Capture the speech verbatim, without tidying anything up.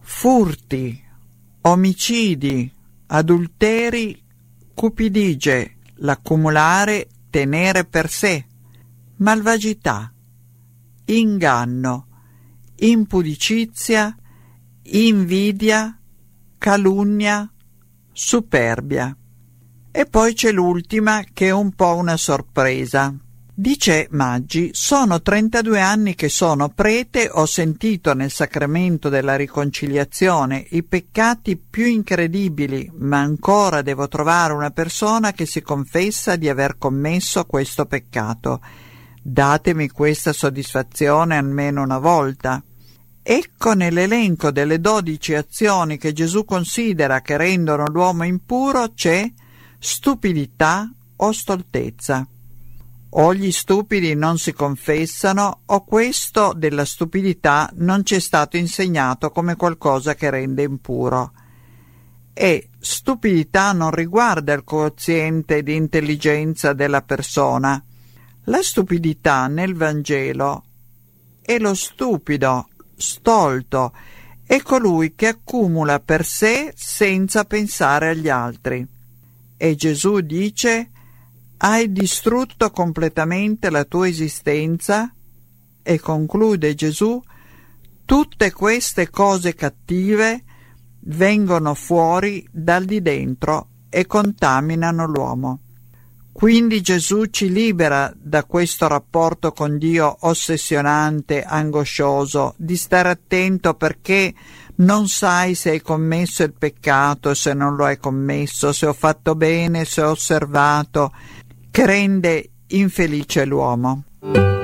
furti, omicidi, adulteri, cupidigie, l'accumulare, tenere per sé, malvagità, inganno, impudicizia, invidia, calunnia, superbia. E poi c'è l'ultima, che è un po' una sorpresa. Dice Maggi: sono trentadue anni che sono prete, ho sentito nel sacramento della riconciliazione i peccati più incredibili, ma ancora devo trovare una persona che si confessa di aver commesso questo peccato. Datemi questa soddisfazione almeno una volta. Ecco nell'elenco delle dodici azioni che Gesù considera che rendono l'uomo impuro c'è stupidità o stoltezza. O gli stupidi non si confessano, o questo della stupidità non ci è stato insegnato come qualcosa che rende impuro. E stupidità non riguarda il quoziente di intelligenza della persona. La stupidità nel Vangelo è lo stupido, stolto, è colui che accumula per sé senza pensare agli altri. E Gesù dice: hai distrutto completamente la tua esistenza, e conclude Gesù: tutte queste cose cattive vengono fuori dal di dentro e contaminano l'uomo. Quindi Gesù ci libera da questo rapporto con Dio ossessionante, angoscioso, di stare attento perché non sai se hai commesso il peccato, se non lo hai commesso, se ho fatto bene, se ho osservato, che rende infelice l'uomo.